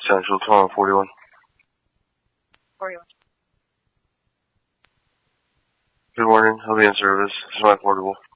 Central 1241. 41. Good morning. I'll be in service. This is my portable.